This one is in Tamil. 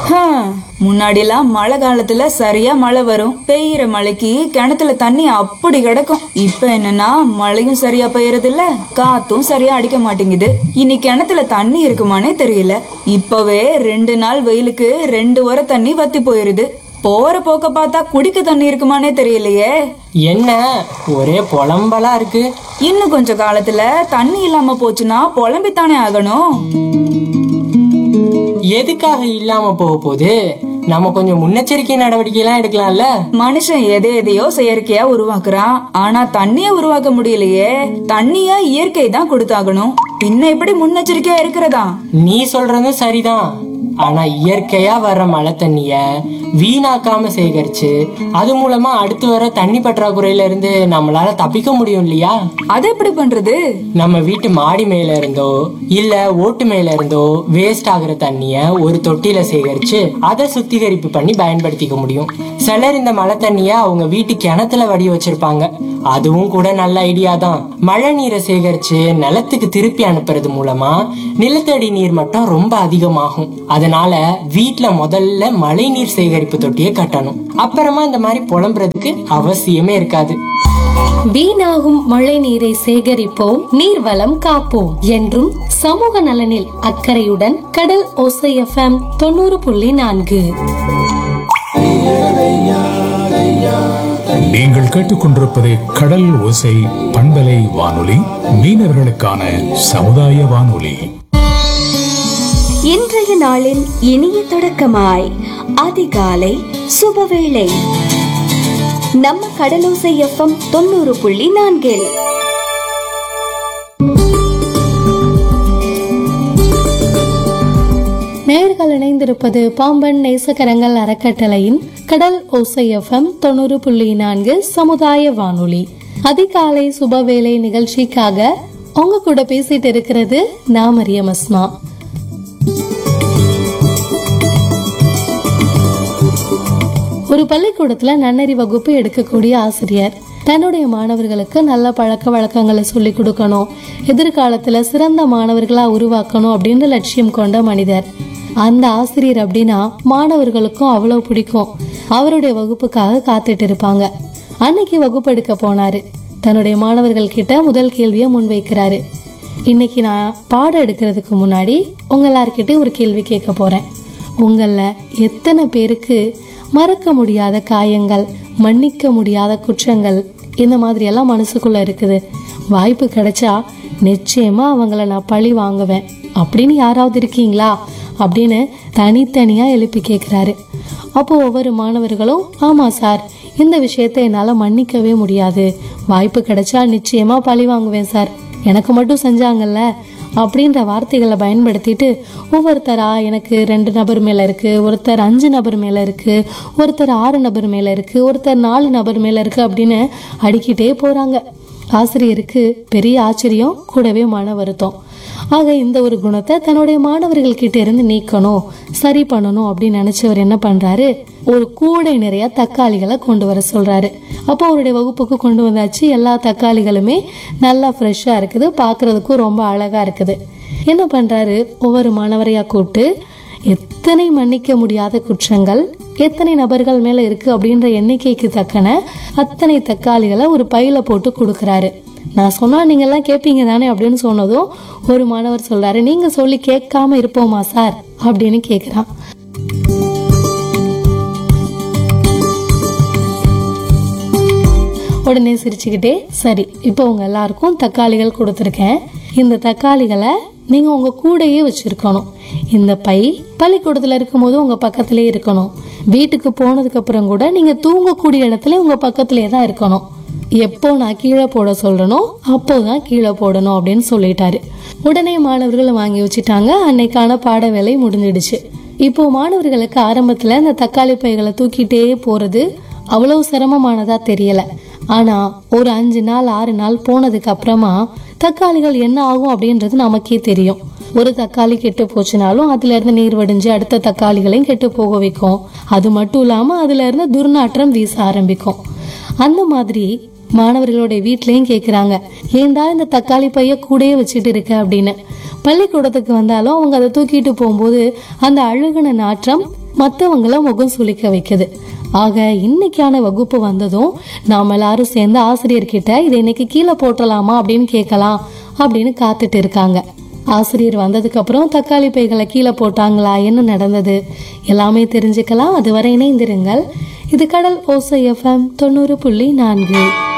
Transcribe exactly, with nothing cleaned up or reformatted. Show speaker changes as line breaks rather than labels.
முன்னாடி எல்லாம் மழை காலத்துல சரியா மழை வரும், பெய்யற மழைக்கு கிணத்துல தண்ணி அப்படி கிடக்கும். இப்ப என்னன்னா மழையும் சரியா பெய்யறது இல்ல, காத்தும் சரியா அடிக்க மாட்டேங்குது. இனி கிணத்துல தண்ணி இருக்குமானே தெரியல. இப்பவே ரெண்டு நாள் வெயிலுக்கு ரெண்டு வாரம் தண்ணி வத்தி போயிருது. போற போக்க பார்த்தா குடிக்க தண்ணி இருக்குமானே தெரியலையே.
என்ன ஒரே புலம்பலா இருக்கு.
இன்னும் கொஞ்ச காலத்துல தண்ணி இல்லாம போச்சுன்னா புலம்பித்தானே ஆகணும்.
எதுக்காக இல்லாம போக போகுது? நம்ம கொஞ்சம் முன்னெச்சரிக்கை நடவடிக்கை எல்லாம் எடுக்கலாம்ல.
மனுஷன் எதை எதையோ செயற்கையா உருவாக்குறான், ஆனா தண்ணிய உருவாக்க முடியலையே. தண்ணிய இயற்கை தான் கொடுத்தாகணும், பின்ன எப்படி முன்னெச்சரிக்கையா இருக்கிறதா?
நீ சொல்றதும் சரிதான். ஆனா இயற்கையா வர்ற மழை தண்ணிய வீணாக்காம சேகரிச்சு அது மூலமா அடுத்து வர தண்ணி பற்றாக்குறையில இருந்து நம்மளால தப்பிக்க முடியும் இல்லையா?
அது எப்படி பண்றது?
நம்ம வீட்டு மாடி மேல இருந்தோ இல்ல ஓட்டு மேல இருந்தோ வேஸ்ட் ஆகுற தண்ணிய ஒரு தொட்டியில சேகரிச்சு அதை சுத்திகரிப்பு பண்ணி பயன்படுத்திக்க முடியும். சிலர் இந்த மழை தண்ணிய அவங்க வீட்டு கிணத்துல வடி வச்சிருப்பாங்க. அதுவும் கூட நல்ல ஐடியா தான். மழை நீரை சேகரிச்சு நிலத்துக்கு திருப்பி அனுப்புறது மூலமா நிலத்தடி நீர் மட்டம் ரொம்ப அதிகமாகும். அதனால வீட்டுல முதல்ல மழை நீர் சேகரிப்பு தொட்டியை கட்டணும். அப்புறமா இந்த மாதிரி புலம்புறதுக்கு அவசியமே இருக்காது.
வீணாகும் மழை நீரை சேகரிப்போம், நீர்வளம் காப்போம் என்றும் சமூக நலனில் அக்கறையுடன் கடல் ஓசை எஃப்எம் தொண்ணூறு புள்ளி நான்கு.
நீங்கள் கேட்டுக்கொண்டிருப்பது கடல் ஓசை பண்பலை வானொலி, மீனவர்களுக்கான சமுதாய வானொலி.
இன்றைய நாளின் இனிய தொடக்கமாய் அதிகாலை சுபவேளை நம்ம கடலோசை எஃப்எம் தொண்ணூறு புள்ளி நான்கில்.
நேயர்கள் இணைந்திருப்பது பாம்பன் நேசகரங்கள் அறக்கட்டளையின் கடல் ஓசை எஃப்எம் தொண்ணூறு புள்ளி நான்கு சமுதாய வானொலி. அதிகாலை சுபவேளை நிகழ்ச்சிக்காக உங்க கூட பேசிட்டு இருக்கிறது நான் மரியம் அஸ்மா. ஒரு பள்ளிக்கூடத்துல நன்னறி வகுப்பு எடுக்கக்கூடிய ஆசிரியர் தன்னுடைய மாணவர்களுக்கு நல்ல பழக்க வழக்கங்களை சொல்லி கொடுக்கணும், எதிர்காலத்துல சிறந்த மாணவர்களா உருவாக்கணும் அப்படின்னு லட்சியம் கொண்ட மனிதர். அந்த ஆசிரியர் அப்படின்னா மாணவர்களுக்கும் அவ்வளவு பிடிக்கும். அவருடைய வகுப்புக்காக காத்துட்டு இருப்பாங்க. அன்னைக்கு வகுப்பு எடுக்க போனாரு. தன்னுடைய மாணவர்கள் கிட்ட முதல் கேள்வியை முன்வைக்கிறாரு. இன்னைக்கு நான் பாடம் எடுக்கிறதுக்கு முன்னாடி உங்க எல்லார்கிட்டயும் ஒரு கேள்வி கேட்க போறேன். உங்கள எத்தனை பேருக்கு மறக்க முடியாத காயங்கள், மன்னிக்க முடியாத குற்றங்கள் இந்த மாதிரி எல்லாம் மனசுக்குள்ள இருக்குது? வாய்ப்பு கிடைச்சா நிச்சயமா அவங்கள நான் பழி வாங்குவேன் அப்படின்னு யாராவது இருக்கீங்களா அப்படின்னு தனித்தனியா எழுப்பி கேட்கிறாரு. அப்போ ஒவ்வொரு மாணவர்களும் ஆமா சார், இந்த விஷயத்தை என்னால மன்னிக்கவே முடியாது, வாய்ப்பு கிடைச்சா நிச்சயமா பழி வாங்குவேன் சார், எனக்கு மட்டும் செஞ்சாங்கல்ல அப்படின்ற வார்த்தைகளை பயன்படுத்திட்டு ஒவ்வொருத்தரா எனக்கு ரெண்டு நபர் மேல இருக்கு, ஒருத்தர் அஞ்சு நபர் மேல இருக்கு, ஒருத்தர் ஆறு நபர் மேல இருக்கு, ஒருத்தர் நாலு நபர் மேல இருக்கு அப்படின்னு அடிக்கிட்டே போறாங்க. ஆசிரியருக்கு பெரிய ஆச்சரியம், கூடவே மன வருத்தம். ஆக இந்த ஒரு குணத்தை தன்னுடைய மாணவர்கள் கிட்ட இருந்து நீக்கணும், சரி பண்ணணும் அப்படின்னு நினைச்சவர் என்ன பண்றாரு, ஒரு கூடை நிறைய தக்காளிகளை கொண்டு வர சொல்றாரு. அப்போ அவருடைய வகுப்புக்கு கொண்டு வந்தாச்சு. எல்லா தக்காளிகளுமே நல்லா ஃப்ரெஷ்ஷா இருக்குது, பாக்குறதுக்கும் ரொம்ப அழகா இருக்குது. என்ன பண்றாரு, ஒவ்வொரு மாணவரையா கூப்பிட்டு எத்தனை மன்னிக்க முடியாத குற்றங்கள் எத்தனை நபர்கள் மேல இருக்கு அப்படின்ற எண்ணிக்கைக்கு தக்கன அத்தனை தக்காளிகளை ஒரு பையில போட்டு கொடுக்கறாரு. நான் சொன்னா நீங்க எல்லாம் கேட்பீங்க தானே அப்படின்னு சொன்னதும் ஒரு மாணவர் சொல்றாரு, நீங்க சொல்லி கேட்காம இருப்போமா சார் அப்படின்னு கேக்குறான். உடனே சிரிச்சுக்கிட்டே, சரி இப்போ உங்க எல்லாருக்கும் தக்காளிகள் கொடுத்துருக்கேன், இந்த தக்காளிகளை நீங்க உங்க கூடையே வச்சிருக்கணும். இந்த பை பள்ளிக்கூடத்துல இருக்கும் போது உங்க பக்கத்திலே இருக்கணும். வீட்டுக்கு போனதுக்கு அப்புறம் கூட நீங்க தூங்கக்கூடிய இடத்துல உங்க பக்கத்திலே தான் இருக்கணும். எப்போ நான் கீழே போட சொல்றேனோ அப்போதான் கீழே போடணும் அப்படின்னு சொல்லிட்டாரு. உடனே மாணவர்கள் வாங்கி வச்சுட்டாங்க. அன்னைக்கான பாட வேலை முடிஞ்சிடுச்சு. இப்போ மாணவர்களுக்கு ஆரம்பத்துல இந்த தக்காளி பைகளை தூக்கிட்டே போறது அவ்வளவு சிரமமானதா தெரியல. ஆனா ஒரு அஞ்சு நாள் ஆறு நாள் போனதுக்கு அப்புறமா தக்காளிகள் என்ன ஆகும் அப்படின்றது நமக்கே தெரியும். ஒரு தக்காளி கெட்டு போச்சுனாலும் அதுல இருந்து நீர் வடிஞ்சு அடுத்த தக்காளிகளையும் கெட்டு போக வைக்கும். அது மட்டும் இல்லாம அதுல இருந்து துர்நாற்றம் வீச ஆரம்பிக்கும். அந்த மாதிரி மாணவர்களுடைய வீட்லயும் கேக்குறாங்க, ஏண்டா இந்த தக்காளி பைய கூடயே வச்சுட்டு இருக்க அப்படின்னு. பள்ளிக்கூடத்துக்கு வந்தாலும் அவங்க அதை தூக்கிட்டு போகும்போது அந்த அழுகுன நாற்றம் மற்றவங்கள முகம் சுளிக்க வைக்குது. ஆக இன்னைக்கான வகுப்பு வந்ததும் நாம எல்லாரும் சேர்ந்து ஆசிரியர்கிட்ட இதை இன்னைக்கு கீழே போட்டலாமா அப்படின்னு கேட்கலாம் அப்படின்னு காத்துட்டு இருக்காங்க. ஆசிரியர் வந்ததுக்கு அப்புறம் தக்காளி பைகளை கீழே போட்டாங்களா, என்ன நடந்தது எல்லாமே தெரிஞ்சுக்கலாம். அதுவரை இணைந்திருங்கள். இது கடல் ஓசை எஃப்எம் தொண்ணூறு புள்ளி நான்கு.